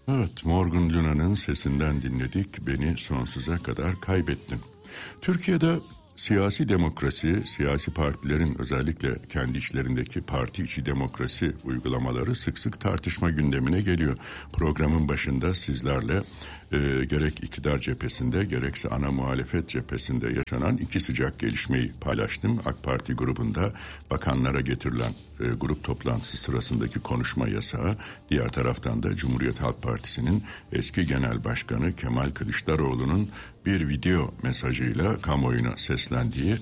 Evet, Morgan Luna'nın sesinden dinledik. Beni sonsuza kadar kaybettin. Türkiye'de siyasi demokrasi, siyasi partilerin özellikle kendi içlerindeki parti içi demokrasi uygulamaları sık sık tartışma gündemine geliyor. Programın başında sizlerle gerek iktidar cephesinde gerekse ana muhalefet cephesinde yaşanan iki sıcak gelişmeyi paylaştım. AK Parti grubunda bakanlara getirilen grup toplantısı sırasındaki konuşma yasağı, diğer taraftan da Cumhuriyet Halk Partisi'nin eski genel başkanı Kemal Kılıçdaroğlu'nun bir video mesajıyla kamuoyuna seslendiği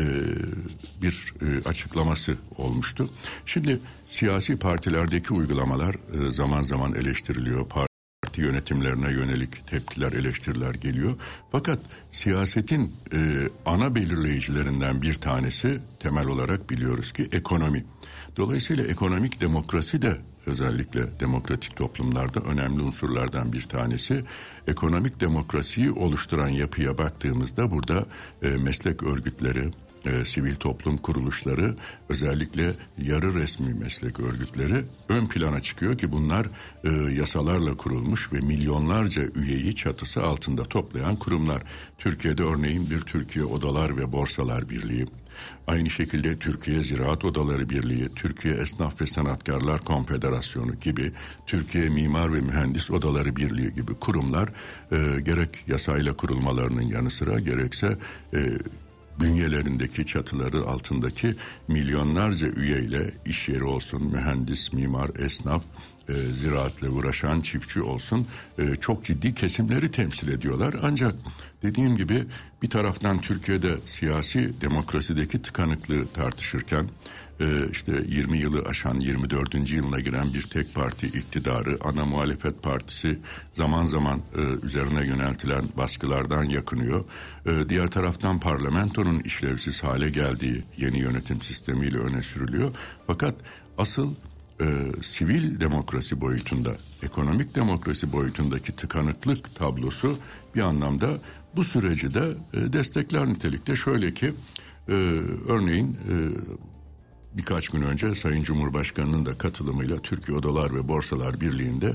bir açıklaması olmuştu. Şimdi siyasi partilerdeki uygulamalar zaman zaman eleştiriliyor. Parti yönetimlerine yönelik tepkiler, eleştiriler geliyor. Fakat siyasetin ana belirleyicilerinden bir tanesi temel olarak biliyoruz ki ekonomi. Dolayısıyla ekonomik demokrasi de özellikle demokratik toplumlarda önemli unsurlardan bir tanesi. Ekonomik demokrasiyi oluşturan yapıya baktığımızda burada meslek örgütleri, sivil toplum kuruluşları, özellikle yarı resmi meslek örgütleri ön plana çıkıyor ki bunlar yasalarla kurulmuş ve milyonlarca üyeyi çatısı altında toplayan kurumlar. Türkiye'de örneğin bir Türkiye Odalar ve Borsalar Birliği, aynı şekilde Türkiye Ziraat Odaları Birliği, Türkiye Esnaf ve Sanatkarlar Konfederasyonu gibi, Türkiye Mimar ve Mühendis Odaları Birliği gibi kurumlar gerek yasayla kurulmalarının yanı sıra gerekse bünyelerindeki çatıları altındaki milyonlarca üyeyle iş yeri olsun, mühendis, mimar, esnaf, ziraatle uğraşan çiftçi olsun çok ciddi kesimleri temsil ediyorlar. Ancak dediğim gibi bir taraftan Türkiye'de siyasi demokrasideki tıkanıklığı tartışırken işte 20 yılı aşan 24. yılına giren bir tek parti iktidarı, ana muhalefet partisi zaman zaman üzerine yöneltilen baskılardan yakınıyor. Diğer taraftan parlamentonun işlevsiz hale geldiği yeni yönetim sistemiyle öne sürülüyor. Fakat asıl sivil demokrasi boyutunda, ekonomik demokrasi boyutundaki tıkanıklık tablosu bir anlamda bu süreci de destekler nitelikte. Şöyle ki örneğin birkaç gün önce Sayın Cumhurbaşkanı'nın da katılımıyla Türkiye Odalar ve Borsalar Birliği'nde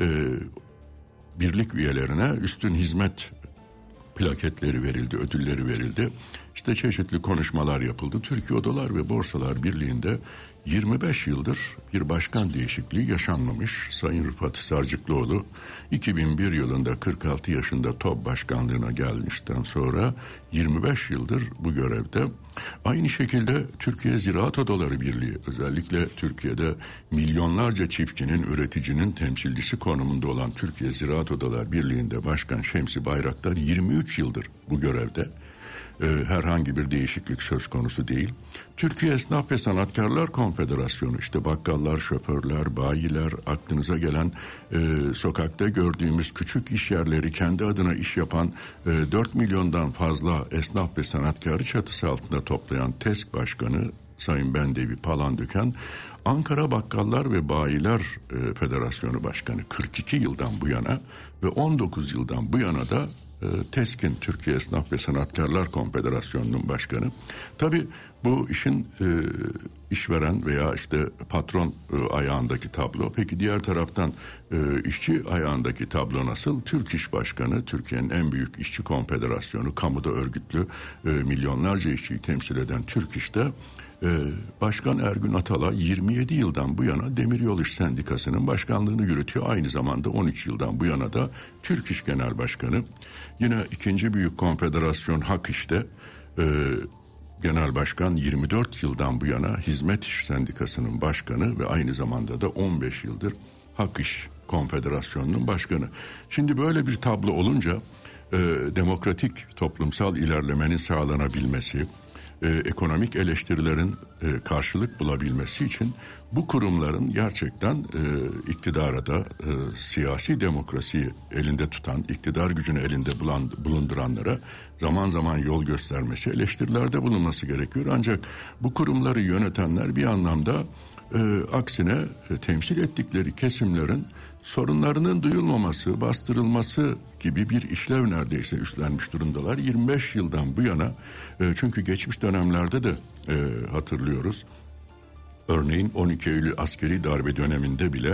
birlik üyelerine üstün hizmet plaketleri verildi, ödülleri verildi. İşte çeşitli konuşmalar yapıldı. Türkiye Odalar ve Borsalar Birliği'nde 25 yıldır bir başkan değişikliği yaşanmamış. Sayın Rıfat Sarcıklıoğlu 2001 yılında 46 yaşında TOB başkanlığına gelmişten sonra 25 yıldır bu görevde. Aynı şekilde Türkiye Ziraat Odaları Birliği, özellikle Türkiye'de milyonlarca çiftçinin, üreticinin temsilcisi konumunda olan Türkiye Ziraat Odaları Birliği'nde Başkan Şemsi Bayraktar 23 yıldır bu görevde. Herhangi bir değişiklik söz konusu değil. Türkiye Esnaf ve Sanatkarlar Konfederasyonu, işte bakkallar, şoförler, bayiler, aklınıza gelen sokakta gördüğümüz küçük iş yerleri, kendi adına iş yapan 4 milyondan fazla esnaf ve sanatkarı çatısı altında toplayan TESK Başkanı Sayın Bendevi Palandöken, Ankara Bakkallar ve Bayiler Federasyonu Başkanı 42 yıldan bu yana ve 19 yıldan bu yana da TESK'in, Türkiye Esnaf ve Sanatkarlar Konfederasyonu'nun başkanı. Tabii bu işin işveren veya işte patron ayağındaki tablo. Peki diğer taraftan işçi ayağındaki tablo nasıl? Türk İş Başkanı, Türkiye'nin en büyük işçi konfederasyonu, kamuda örgütlü milyonlarca işçiyi temsil eden Türk İş'te Başkan Ergün Atalay 27 yıldan bu yana Demiryolu İş Sendikası'nın başkanlığını yürütüyor. Aynı zamanda 13 yıldan bu yana da Türk İş Genel Başkanı. Yine ikinci büyük konfederasyon Hak İş'te Genel Başkan 24 yıldan bu yana Hizmet İş Sendikası'nın başkanı ve aynı zamanda da 15 yıldır Hak İş Konfederasyonu'nun başkanı. Şimdi böyle bir tablo olunca demokratik toplumsal ilerlemenin sağlanabilmesi, ekonomik eleştirilerin karşılık bulabilmesi için bu kurumların gerçekten iktidara da siyasi demokrasiyi elinde tutan, iktidar gücünü elinde bulunduranlara zaman zaman yol göstermesi, eleştirilerde bulunması gerekiyor. Ancak bu kurumları yönetenler bir anlamda aksine temsil ettikleri kesimlerin sorunlarının duyulmaması, bastırılması gibi bir işlev neredeyse üstlenmiş durumdalar. 25 yıldan bu yana çünkü geçmiş dönemlerde de hatırlıyoruz. Örneğin 12 Eylül askeri darbe döneminde bile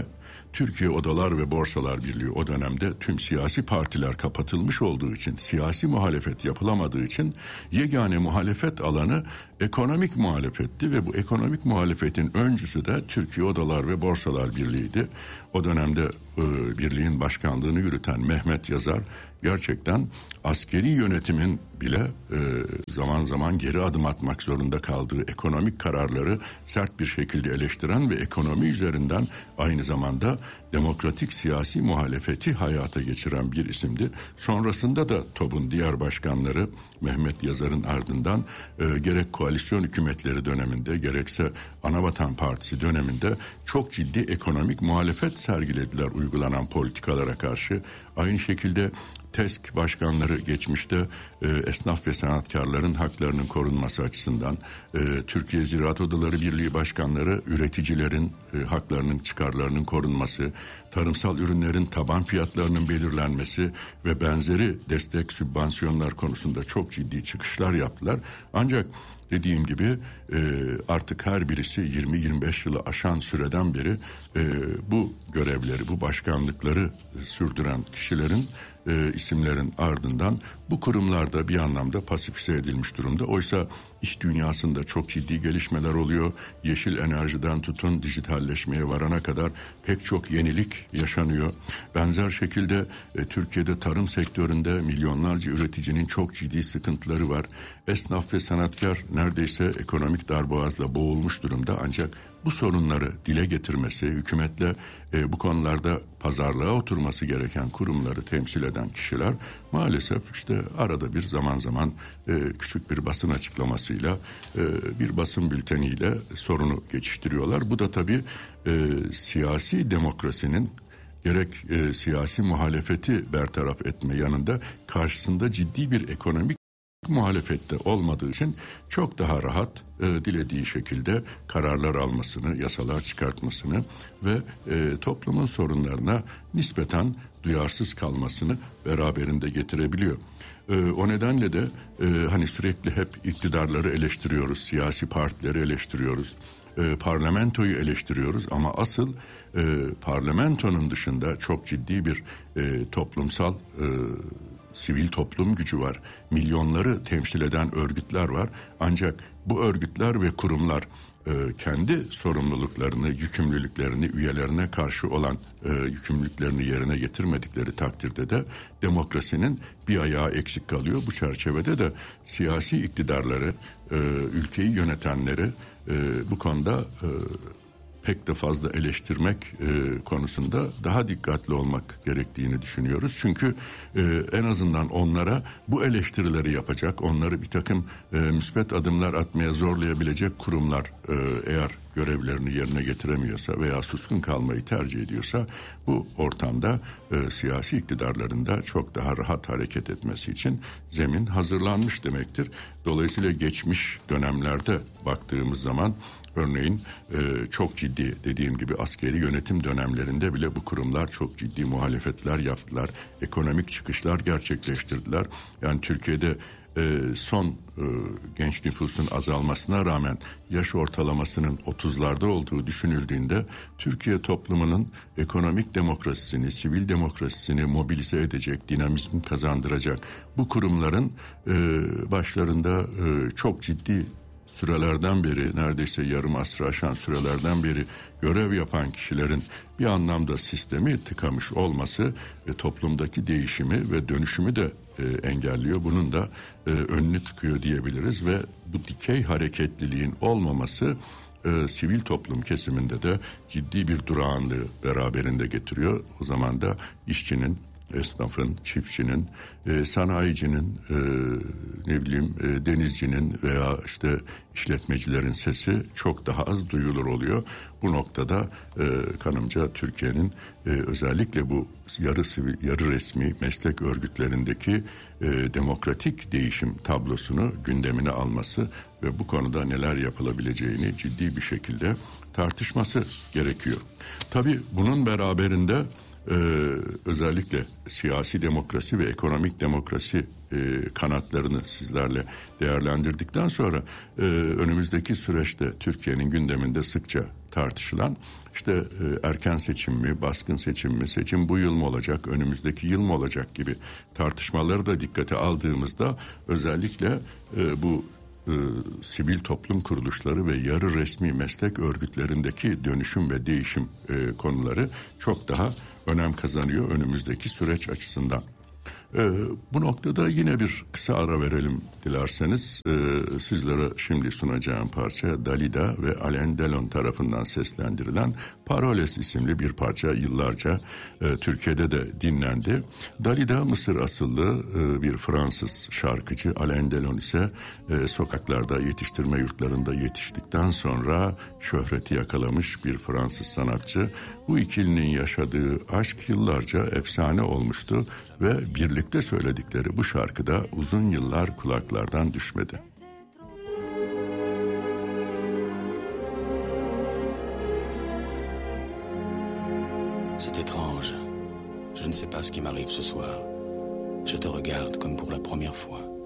Türkiye Odalar ve Borsalar Birliği o dönemde tüm siyasi partiler kapatılmış olduğu için, siyasi muhalefet yapılamadığı için yegane muhalefet alanı ekonomik muhalefetti ve bu ekonomik muhalefetin öncüsü de Türkiye Odalar ve Borsalar Birliği'ydi. O dönemde birliğin başkanlığını yürüten Mehmet Yazar gerçekten askeri yönetimin bile zaman zaman geri adım atmak zorunda kaldığı ekonomik kararları sert bir şekilde eleştiren ve ekonomi üzerinden aynı zamanda demokratik siyasi muhalefeti hayata geçiren bir isimdi. Sonrasında da TOB'un diğer başkanları Mehmet Yazar'ın ardından gerek koalisyon hükümetleri döneminde gerekse Anavatan Partisi döneminde çok ciddi ekonomik muhalefet sergilediler uygulanan politikalara karşı. Aynı şekilde TESK başkanları geçmişte esnaf ve sanatkarların haklarının korunması açısından, Türkiye Ziraat Odaları Birliği başkanları üreticilerin haklarının, çıkarlarının korunması, tarımsal ürünlerin taban fiyatlarının belirlenmesi ve benzeri destek, sübvansiyonlar konusunda çok ciddi çıkışlar yaptılar. Ancak dediğim gibi artık her birisi 20-25 yılı aşan süreden beri bu görevleri, bu başkanlıkları sürdüren kişilerin, isimlerin ardından bu kurumlarda bir anlamda pasifize edilmiş durumda. Oysa iş dünyasında çok ciddi gelişmeler oluyor. Yeşil enerjiden tutun dijitalleşmeye varana kadar pek çok yenilik yaşanıyor. Benzer şekilde Türkiye'de tarım sektöründe milyonlarca üreticinin çok ciddi sıkıntıları var. Esnaf ve sanatkar neredeyse ekonomik darboğazla boğulmuş durumda, ancak bu sorunları dile getirmesi, hükümetle bu konularda pazarlığa oturması gereken kurumları temsil eden kişiler maalesef işte arada bir zaman zaman küçük bir basın açıklamasıyla, bir basın bülteniyle sorunu geçiştiriyorlar. Bu da tabii siyasi demokrasinin gerek siyasi muhalefeti bertaraf etme yanında karşısında ciddi bir ekonomik muhalefette olmadığı için çok daha rahat dilediği şekilde kararlar almasını, yasalar çıkartmasını ve toplumun sorunlarına nispeten duyarsız kalmasını beraberinde getirebiliyor. O nedenle de hani sürekli hep iktidarları eleştiriyoruz, siyasi partileri eleştiriyoruz, parlamentoyu eleştiriyoruz ama asıl parlamentonun dışında çok ciddi bir toplumsal sivil toplum gücü var. Milyonları temsil eden örgütler var. Ancak bu örgütler ve kurumlar kendi sorumluluklarını, yükümlülüklerini, üyelerine karşı olan yükümlülüklerini yerine getirmedikleri takdirde de demokrasinin bir ayağı eksik kalıyor. Bu çerçevede de siyasi iktidarları, ülkeyi yönetenleri bu konuda pek de fazla eleştirmek konusunda daha dikkatli olmak gerektiğini düşünüyoruz. Çünkü en azından onlara bu eleştirileri yapacak, onları bir takım müspet adımlar atmaya zorlayabilecek kurumlar eğer görevlerini yerine getiremiyorsa veya suskun kalmayı tercih ediyorsa bu ortamda siyasi iktidarların da çok daha rahat hareket etmesi için zemin hazırlanmış demektir. Dolayısıyla geçmiş dönemlerde baktığımız zaman örneğin çok ciddi, dediğim gibi askeri yönetim dönemlerinde bile bu kurumlar çok ciddi muhalefetler yaptılar. Ekonomik çıkışlar gerçekleştirdiler. Yani Türkiye'de son genç nüfusun azalmasına rağmen yaş ortalamasının 30'larda olduğu düşünüldüğünde Türkiye toplumunun ekonomik demokrasisini, sivil demokrasisini mobilize edecek, dinamizm kazandıracak bu kurumların başlarında çok ciddi sürelerden beri, neredeyse yarım asrı aşan sürelerden beri görev yapan kişilerin bir anlamda sistemi tıkamış olması toplumdaki değişimi ve dönüşümü de engelliyor. Bunun da önünü tıkıyor diyebiliriz ve bu dikey hareketliliğin olmaması sivil toplum kesiminde de ciddi bir durağanlığı beraberinde getiriyor. O zaman da işçinin, esnafın, çiftçinin, sanayicinin, denizcinin veya işte işletmecilerin sesi çok daha az duyulur oluyor. Bu noktada kanımca Türkiye'nin özellikle bu yarı resmi meslek örgütlerindeki demokratik değişim tablosunu gündemine alması ve bu konuda neler yapılabileceğini ciddi bir şekilde tartışması gerekiyor. Tabii bunun beraberinde özellikle siyasi demokrasi ve ekonomik demokrasi kanatlarını sizlerle değerlendirdikten sonra önümüzdeki süreçte Türkiye'nin gündeminde sıkça tartışılan. İşte erken seçim mi, baskın seçim mi, seçim bu yıl mı olacak, önümüzdeki yıl mı olacak gibi tartışmaları da dikkate aldığımızda özellikle bu sivil toplum kuruluşları ve yarı resmi meslek örgütlerindeki dönüşüm ve değişim konuları çok daha önem kazanıyor önümüzdeki süreç açısından. Bu noktada yine bir kısa ara verelim dilerseniz. Sizlere şimdi sunacağım parça Dalida ve Alain Delon tarafından seslendirilen Paroles isimli bir parça, yıllarca Türkiye'de de dinlendi. Dalida Mısır asıllı bir Fransız şarkıcı, Alain Delon ise sokaklarda, yetiştirme yurtlarında yetiştikten sonra şöhreti yakalamış bir Fransız sanatçı. Bu ikilinin yaşadığı aşk yıllarca efsane olmuştu ve birlikte söyledikleri bu şarkıda uzun yıllar kulaklardan düşmedi. C'est étrange. Je ne sais pas ce qui m'arrive ce soir. Je te regarde comme pour la première fois.